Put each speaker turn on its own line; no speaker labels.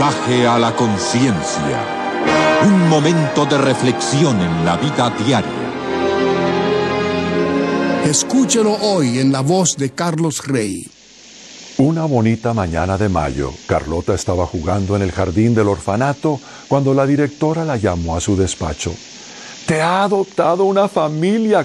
Mensaje a la conciencia. Un momento de reflexión en la vida diaria.
Escúchelo hoy en la voz de Carlos Rey.
Una bonita mañana de mayo, Carlota estaba jugando en el jardín del orfanato cuando la directora la llamó a su despacho. «Te ha adoptado una familia,